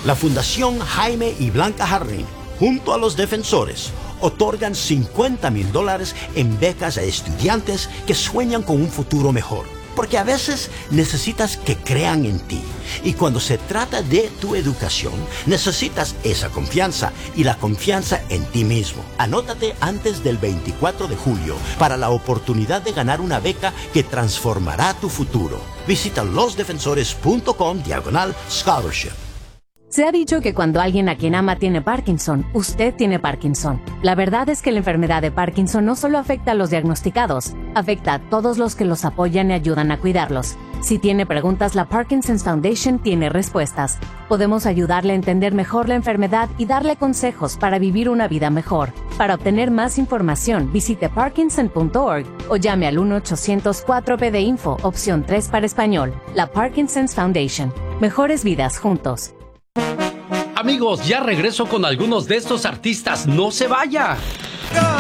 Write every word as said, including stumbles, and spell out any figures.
La Fundación Jaime y Blanca Jardín, junto a los defensores, otorgan cincuenta mil dólares en becas a estudiantes que sueñan con un futuro mejor. Porque a veces necesitas que crean en ti. Y cuando se trata de tu educación, necesitas esa confianza y la confianza en ti mismo. Anótate antes del veinticuatro de julio para la oportunidad de ganar una beca que transformará tu futuro. Visita losdefensores.com diagonal scholarship. Se ha dicho que cuando alguien a quien ama tiene Parkinson, usted tiene Parkinson. La verdad es que la enfermedad de Parkinson no solo afecta a los diagnosticados, afecta a todos los que los apoyan y ayudan a cuidarlos. Si tiene preguntas, la Parkinson's Foundation tiene respuestas. Podemos ayudarle a entender mejor la enfermedad y darle consejos para vivir una vida mejor. Para obtener más información, visite parkinson punto org o llame al uno ochocientos cuatro P D Info, opción tres para español. La Parkinson's Foundation. Mejores vidas juntos. Amigos, ya regreso con algunos de estos artistas. ¡No se vaya!